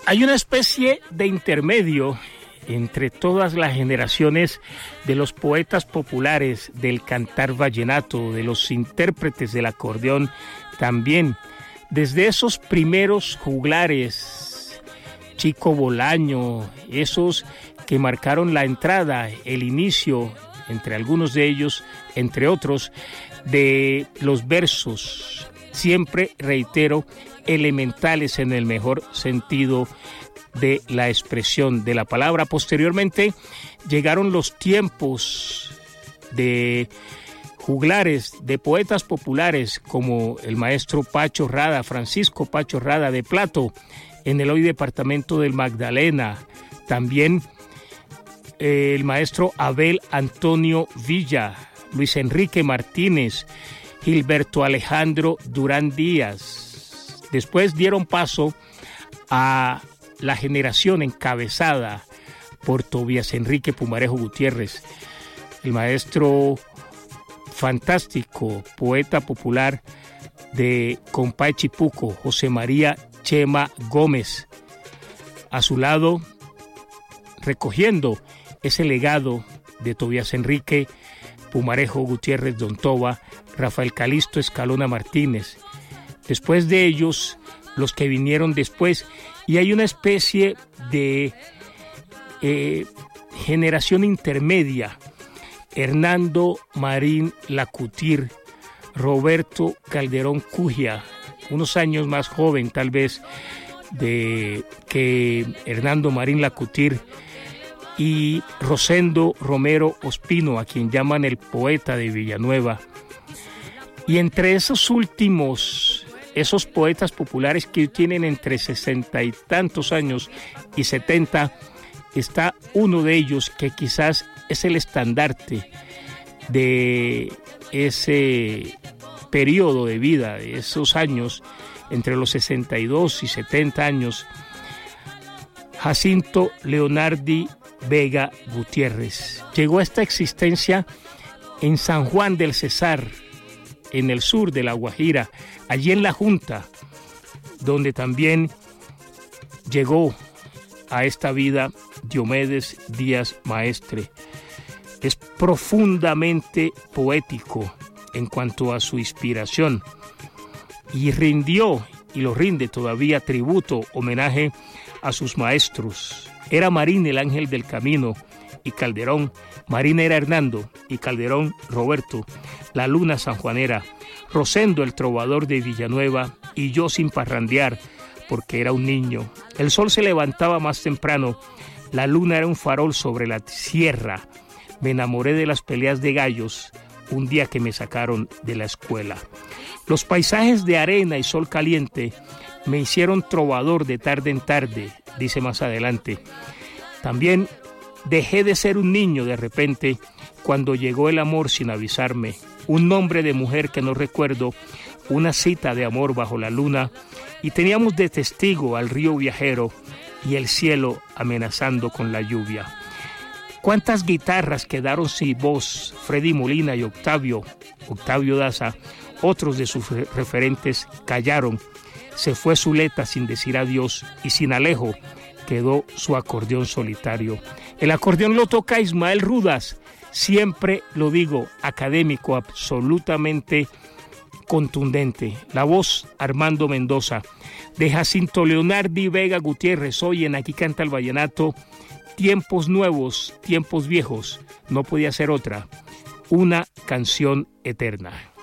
Hay una especie de intermedio entre todas las generaciones de los poetas populares, del cantar vallenato, de los intérpretes del acordeón también. Desde esos primeros juglares, Chico Bolaño, esos que marcaron la entrada, el inicio, entre algunos de ellos, entre otros, de los versos, siempre, reitero, elementales en el mejor sentido de la expresión de la palabra. Posteriormente llegaron los tiempos de juglares, de poetas populares como el maestro Pacho Rada, Francisco Pacho Rada de Plato, en el hoy departamento del Magdalena. También el maestro Abel Antonio Villa, Luis Enrique Martínez, Gilberto Alejandro Durán Díaz. Después dieron paso a la generación encabezada por Tobías Enrique Pumarejo Gutiérrez, el maestro fantástico, poeta popular de Compay Chipuco, José María Chema Gómez. A su lado, recogiendo ese legado de Tobías Enrique Pumarejo Gutiérrez Don Toba, Rafael Calixto Escalona Martínez. Después de ellos, los que vinieron después, y hay una especie de generación intermedia: Hernando Marín Lacutir, Roberto Calderón Cujia, unos años más joven tal vez que Hernando Marín Lacutir, y Rosendo Romero Ospino, a quien llaman el poeta de Villanueva. Y entre esos últimos, esos poetas populares que tienen entre 60 y tantos años y 70, está uno de ellos que quizás es el estandarte de ese periodo de vida, de esos años, entre los 62 y 70 años, Jacinto Leonardi Vega Gutiérrez. Llegó a esta existencia en San Juan del Cesar, en el sur de La Guajira, allí en La Junta, donde también llegó a esta vida Diomedes Díaz Maestre. Es profundamente poético en cuanto a su inspiración y rindió, y lo rinde todavía, tributo, homenaje a sus maestros. Era Marín el ángel del camino y Calderón, Marín era Hernando y Calderón Roberto, la luna sanjuanera, Rosendo el trovador de Villanueva y yo sin parrandear porque era un niño. El sol se levantaba más temprano, la luna era un farol sobre la sierra. Me enamoré de las peleas de gallos un día que me sacaron de la escuela. Los paisajes de arena y sol caliente me hicieron trovador de tarde en tarde, dice más adelante. También dejé de ser un niño de repente cuando llegó el amor sin avisarme. Un nombre de mujer que no recuerdo, una cita de amor bajo la luna, y teníamos de testigo al río viajero y el cielo amenazando con la lluvia. ¿Cuántas guitarras quedaron sin voz? Freddy Molina y Octavio Daza, otros de sus referentes, callaron. Se fue Zuleta sin decir adiós y sin Alejo quedó su acordeón solitario. El acordeón lo toca Ismael Rudas, siempre lo digo, académico, absolutamente contundente. La voz Armando Mendoza. De Jacinto Leonardi Vega Gutiérrez, hoy en Aquí Canta el Vallenato, tiempos nuevos, tiempos viejos, no podía ser otra, una canción eterna.